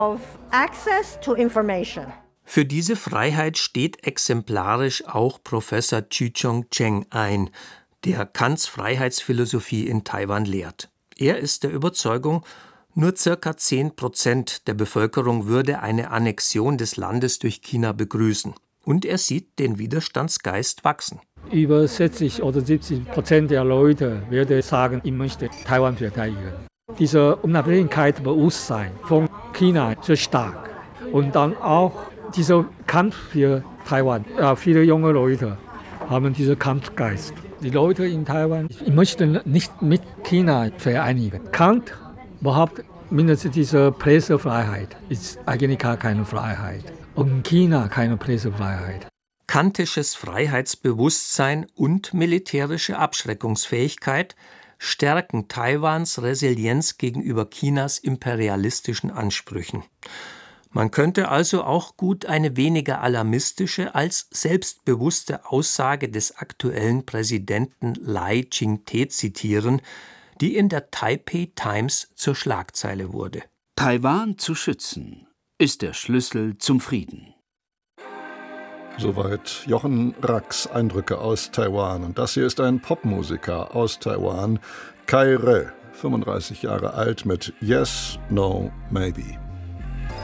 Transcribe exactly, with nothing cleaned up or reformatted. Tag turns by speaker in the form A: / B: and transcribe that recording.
A: of access to information.
B: Für diese Freiheit steht exemplarisch auch Professor Chi-Chung Cheng ein, der Kants Freiheitsphilosophie in Taiwan lehrt. Er ist der Überzeugung, nur circa zehn Prozent der Bevölkerung würde eine Annexion des Landes durch China begrüßen. Und er sieht den Widerstandsgeist wachsen.
C: Über sechzig oder siebzig Prozent der Leute würde sagen, ich möchte Taiwan verteidigen. Dieses Unabhängigkeitsbewusstsein von China ist sehr stark. Und dann auch dieser Kampf für Taiwan. Ja, viele junge Leute haben diesen Kampfgeist. Die Leute in Taiwan möchten nicht mit China vereinigen. Kant behauptet, mindestens diese Pressefreiheit ist eigentlich gar keine Freiheit. Und China keine Pressefreiheit.
B: Kantisches Freiheitsbewusstsein und militärische Abschreckungsfähigkeit stärken Taiwans Resilienz gegenüber Chinas imperialistischen Ansprüchen. Man könnte also auch gut eine weniger alarmistische als selbstbewusste Aussage des aktuellen Präsidenten Lai Ching-te zitieren, die in der Taipei Times zur Schlagzeile wurde.
D: Taiwan zu schützen ist der Schlüssel zum Frieden.
E: Soweit Jochen Racks Eindrücke aus Taiwan. Und das hier ist ein Popmusiker aus Taiwan, Kai Re, fünfunddreißig Jahre alt, mit Yes, No, Maybe.